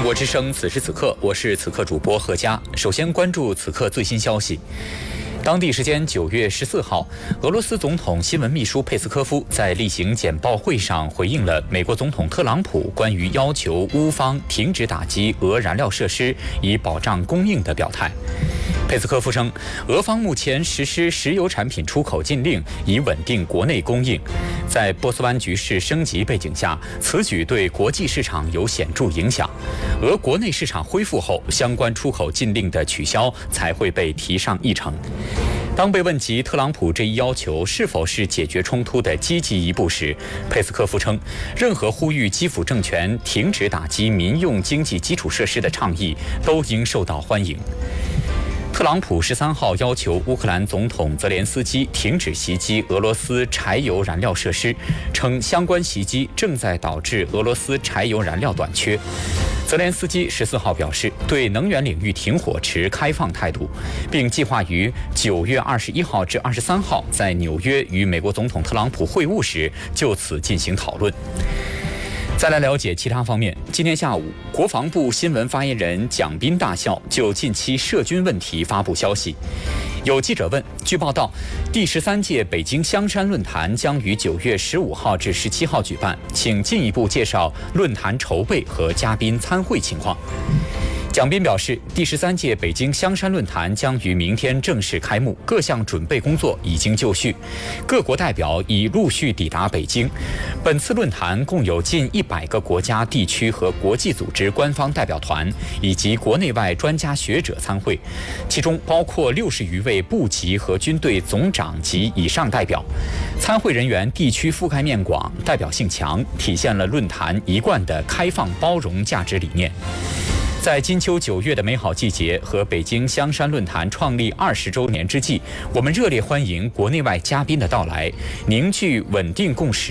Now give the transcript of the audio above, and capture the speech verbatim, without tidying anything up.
中国之声，此时此刻，我是此刻主播贺佳。首先关注此刻最新消息。当地时间九月十四号，俄罗斯总统新闻秘书佩斯科夫在例行简报会上回应了美国总统特朗普关于要求乌方停止打击俄燃料设施以保障供应的表态。佩斯科夫称，俄方目前实施石油产品出口禁令，以稳定国内供应。在波斯湾局势升级背景下，此举对国际市场有显著影响。俄国内市场恢复后，相关出口禁令的取消才会被提上议程。当被问及特朗普这一要求是否是解决冲突的积极一步时，佩斯科夫称，任何呼吁基辅政权停止打击民用经济基础设施的倡议都应受到欢迎。特朗普十三号要求乌克兰总统泽连斯基停止袭击俄罗斯柴油燃料设施，称相关袭击正在导致俄罗斯柴油燃料短缺。泽连斯基十四号表示，对能源领域停火持开放态度，并计划于九月二十一号至二十三号在纽约与美国总统特朗普会晤时就此进行讨论。再来了解其他方面。今天下午，国防部新闻发言人蒋斌大校就近期涉军问题发布消息。有记者问，据报道，第十三届北京香山论坛将于九月十五号至十七号举办，请进一步介绍论坛筹备和嘉宾参会情况。蒋斌表示，第十三届北京香山论坛将于明天正式开幕，各项准备工作已经就绪，各国代表已陆续抵达北京。本次论坛共有近一百个国家、地区和国际组织官方代表团以及国内外专家学者参会，其中包括六十余位部级和军队总长及以上代表。参会人员地区覆盖面广，代表性强，体现了论坛一贯的开放包容价值理念。在金秋九月的美好季节和北京香山论坛创立二十周年之际，我们热烈欢迎国内外嘉宾的到来，凝聚稳定共识。